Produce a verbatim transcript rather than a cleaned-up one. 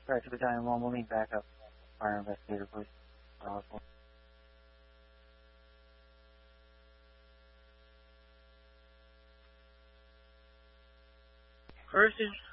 Alright, to Battalion one, moving back up. Fire investigator, please. Uh, First is